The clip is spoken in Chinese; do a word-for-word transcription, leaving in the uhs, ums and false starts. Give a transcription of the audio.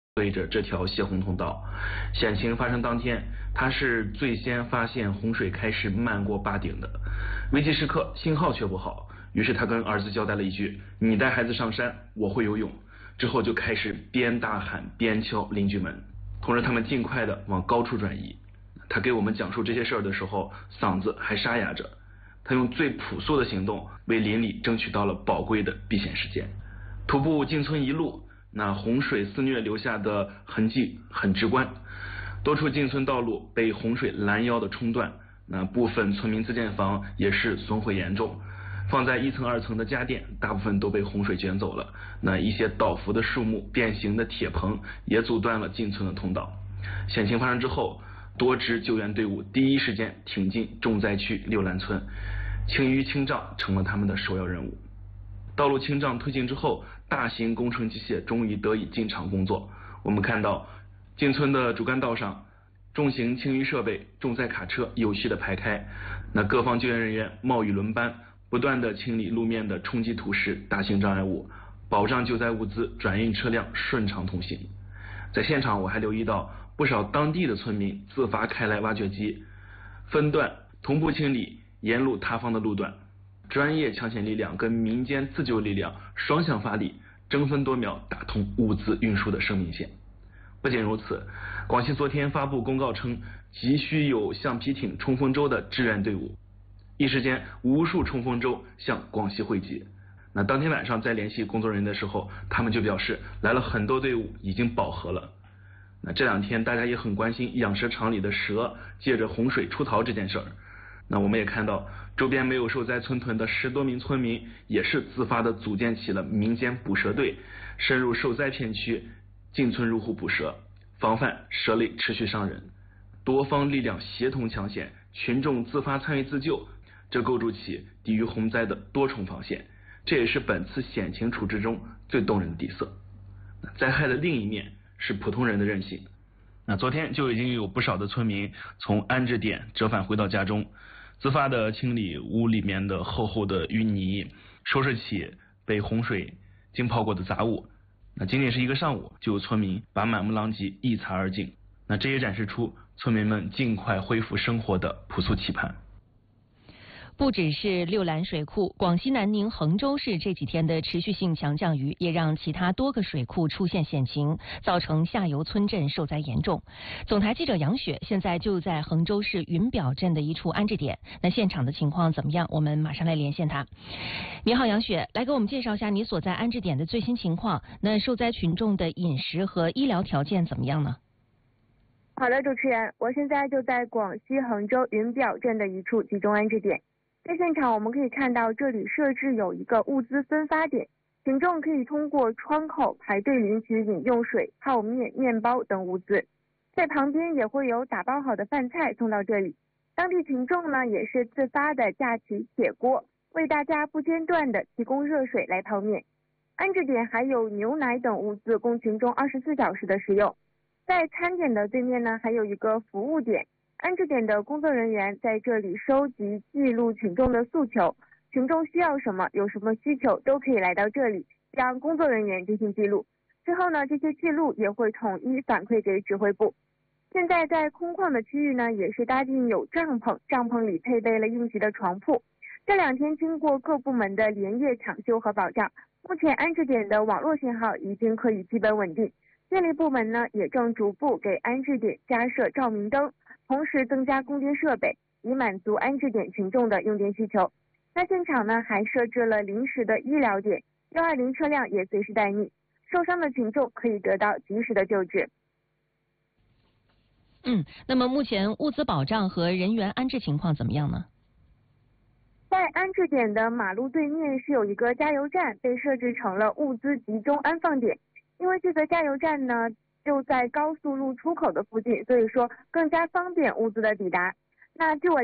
对着这条泄洪通道。险情发生当天，他是最先发现洪水开始漫过坝顶的。危急时刻，信号却不好，于是他跟儿子交代了一句：“你带孩子上山，我会游泳。”之后就开始边大喊边敲邻居门，同时他们尽快的往高处转移。他给我们讲述这些事儿的时候，嗓子还沙哑着。他用最朴素的行动为邻里争取到了宝贵的避险时间。徒步进村一路，那洪水肆虐留下的痕迹很直观，多处进村道路被洪水拦腰的冲断，那部分村民自建房也是损毁严重，放在一层二层的家电大部分都被洪水卷走了，那一些倒伏的树木、变形的铁棚也阻断了进村的通道。险情发生之后，多支救援队伍第一时间挺进重灾区六兰村，清淤清障成了他们的首要任务。道路清障推进之后，大型工程机械终于得以进场工作。我们看到进村的主干道上，重型清淤设备、重载卡车有序的排开，那各方救援人员冒雨轮班，不断的清理路面的冲积土石、大型障碍物，保障救灾物资转运车辆顺畅通行。在现场我还留意到不少当地的村民自发开来挖掘机，分段同步清理沿路塌方的路段，专业抢险力量跟民间自救力量双向发力，争分夺秒打通物资运输的生命线。不仅如此，广西昨天发布公告称，急需有橡皮艇、冲锋舟的支援队伍。一时间，无数冲锋舟向广西汇集。那当天晚上在联系工作人员的时候，他们就表示来了很多队伍，已经饱和了。那这两天大家也很关心养蛇场里的蛇借着洪水出逃这件事儿。那我们也看到周边没有受灾村屯的十多名村民也是自发的组建起了民间捕蛇队，深入受灾片区进村入户捕蛇，防范蛇类持续伤人。多方力量协同抢险，群众自发参与自救，这构筑起抵御洪灾的多重防线，这也是本次险情处置中最动人的底色。灾害的另一面是普通人的韧性。那昨天就已经有不少的村民从安置点折返回到家中，自发的清理屋里面的厚厚的淤泥，收拾起被洪水浸泡过的杂物。那仅仅是一个上午，就有村民把满目狼藉一扫而尽。那这也展示出村民们尽快恢复生活的朴素期盼。 不只是六兰水库，广西南宁衡州市这几天的持续性强降雨，也让其他多个水库出现险情，造成下游村镇受灾严重。总台记者杨雪现在就在衡州市云表镇的一处安置点，那现场的情况怎么样？我们马上来连线他。你好，杨雪，来给我们介绍一下你所在安置点的最新情况。那受灾群众的饮食和医疗条件怎么样呢？ 好的，主持人，我现在就在广西衡州云表镇的一处集中安置点。在现场我们可以看到，这里设置有一个物资分发点，群众可以通过窗口排队领取饮用水、泡面、面包等物资，在旁边也会有打包好的饭菜送到这里。当地群众呢也是自发的架起铁锅，为大家不间断的提供热水来泡面。安置点还有牛奶等物资供群众二十四小时的使用。在餐点的对面呢还有一个服务点，安置点的工作人员在这里收集记录群众的诉求，群众需要什么、有什么需求都可以来到这里，让工作人员进行记录。之后呢，这些记录也会统一反馈给指挥部。现在在空旷的区域呢，也是搭建有帐篷，帐篷里配备了应急的床铺。这两天经过各部门的连夜抢修和保障，目前安置点的网络信号已经可以基本稳定。电力部门呢也正逐步给安置点加设照明灯，同时增加供电设备，以满足安置点群众的用电需求。那现场呢还设置了临时的医疗点，一二零车辆也随时待命，受伤的群众可以得到及时的救治。 嗯，那么目前物资保障和人员安置情况怎么样呢？ 在安置点的马路对面是有一个加油站，被设置成了物资集中安放点。因为这个加油站呢就在高速路出口的附近，所以说更加方便物资的抵达。那据我